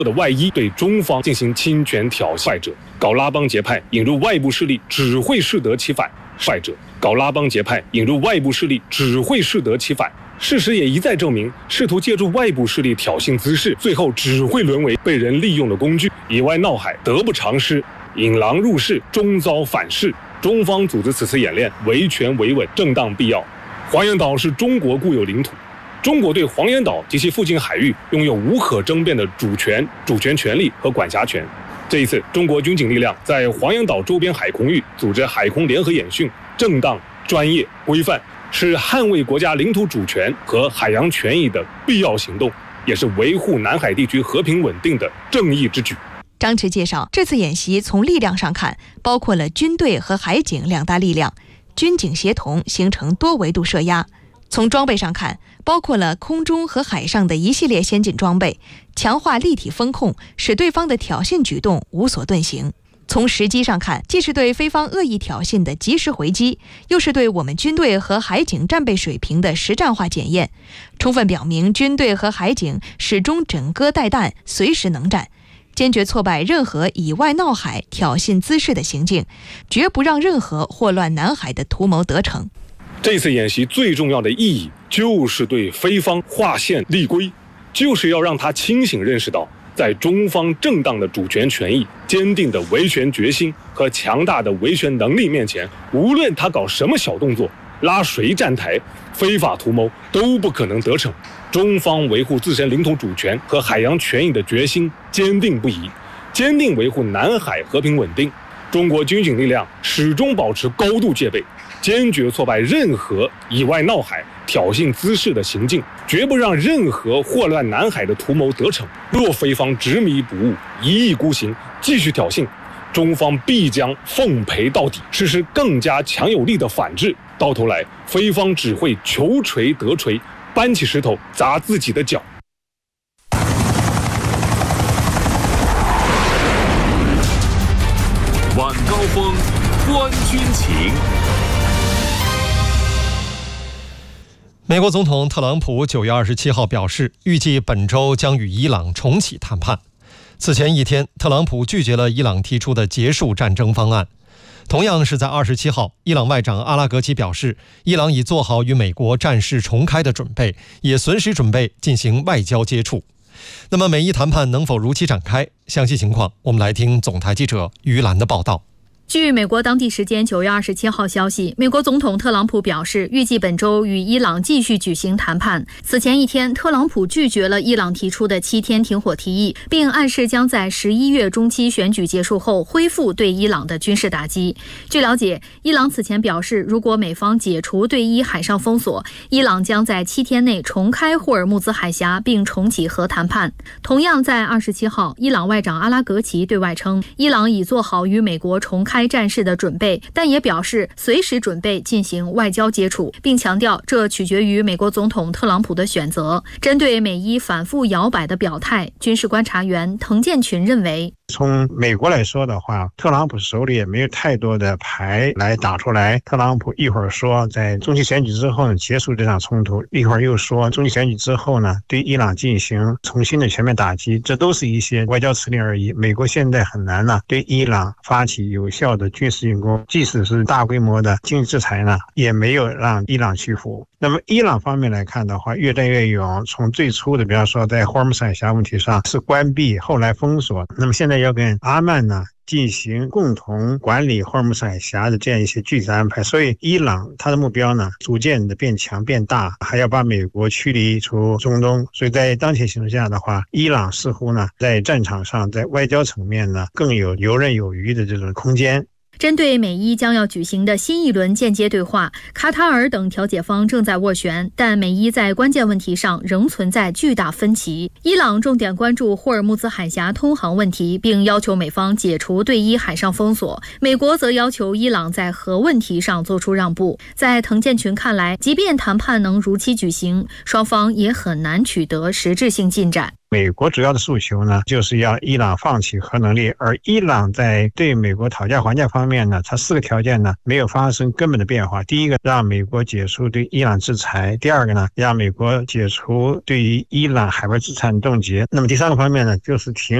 的外衣对中方进行侵权挑衅者，搞拉帮结派，引入外部势力，只会适得其反；坏者搞拉帮结派，引入外部势力，只会适得其反。事实也一再证明，试图借助外部势力挑衅滋事，最后只会沦为被人利用的工具，以外闹海，得不偿失。引狼入室，终遭反噬。中方组织此次演练，维权维稳，正当必要。黄岩岛是中国固有领土，中国对黄岩岛及其附近海域拥有无可争辩的主权权利和管辖权。这一次，中国军警力量在黄岩岛周边海空域组织海空联合演训，正当、专业、规范，是捍卫国家领土主权和海洋权益的必要行动，也是维护南海地区和平稳定的正义之举。 张弛介绍，这次演习从力量上看，包括了军队和海警两大力量，军警协同形成多维度设压；从装备上看，包括了空中和海上的一系列先进装备，强化立体风控，使对方的挑衅举动无所遁形。从时机上看，既是对非方恶意挑衅的及时回击，又是对我们军队和海警战备水平的实战化检验，充分表明军队和海警始终枕戈待旦，随时能战，坚决挫败任何以外闹海、挑衅滋事的行径，绝不让任何祸乱南海的图谋得逞。 这次演习最重要的意义，就是对非方划线立规，就是要让他清醒认识到，在中方正当的主权权益、坚定的维权决心和强大的维权能力面前，无论他搞什么小动作，拉谁站台，非法图谋都不可能得逞。中方维护自身领土主权和海洋权益的决心坚定不移，坚定维护南海和平稳定。中国军警力量始终保持高度戒备，坚决挫败任何以外闹海、挑衅滋事的行径，绝不让任何祸乱南海的图谋得逞。若非方执迷不悟、一意孤行，继续挑衅，中方必将奉陪到底，实施更加强有力的反制。到头来，非方只会求锤得锤，搬起石头砸自己的脚。 晚高峰，观军情。 美国总统特朗普9月27号表示，预计本周将与伊朗重启谈判。此前一天，特朗普拒绝了伊朗提出的结束战争方案。同样是在27号，伊朗外长阿拉格齐表示，伊朗已做好与美国战事重开的准备，也随时准备进行外交接触。那么美伊谈判能否如期展开？详细情况我们来听总台记者于兰的报道。 据美国当地时间9月27号消息，美国总统特朗普表示，预计本周与伊朗继续举行谈判。此前一天，特朗普拒绝了伊朗提出的7天停火提议，并暗示将在11月中期选举结束后恢复对伊朗的军事打击。据了解，伊朗此前表示，如果美方解除对伊海上封锁，伊朗将在7天内重开霍尔木兹海峡并重启核谈判。同样在27号，伊朗外长阿拉格齐对外称，伊朗已做好与美国重开战事的准备，但也表示随时准备进行外交接触，并强调这取决于美国总统特朗普的选择。针对美伊反复摇摆的表态，军事观察员滕建群认为， 从美国来说的话，特朗普手里也没有太多的牌来打出来。特朗普一会儿说在中期选举之后呢结束这场冲突，一会儿又说中期选举之后呢对伊朗进行重新的全面打击，这都是一些外交辞令而已。美国现在很难呢对伊朗发起有效的军事进攻，即使是大规模的经济制裁呢，也没有让伊朗屈服。那么伊朗方面来看的话，越战越勇，从最初的比方说在霍尔木兹海峡问题上是关闭，后来封锁，那么现在要跟阿曼呢进行共同管理霍尔木兹海峡的这样一些具体的安排。所以伊朗它的目标呢逐渐的变强变大，还要把美国驱离出中东。所以在当前形势下的话，伊朗似乎呢在战场上在外交层面呢更有游刃有余的这种空间。 针对美伊将要举行的新一轮间接对话，卡塔尔等调解方正在斡旋，但美伊在关键问题上仍存在巨大分歧。伊朗重点关注霍尔木兹海峡通航问题，并要求美方解除对伊海上封锁。美国则要求伊朗在核问题上做出让步。在滕建群看来，即便谈判能如期举行，双方也很难取得实质性进展。 美国主要的诉求呢，就是要伊朗放弃核能力，而伊朗在对美国讨价还价方面呢，它4个条件呢没有发生根本的变化。第一个，让美国解除对伊朗制裁；第二个呢，让美国解除对于伊朗海外资产冻结；那么第3个方面呢，就是停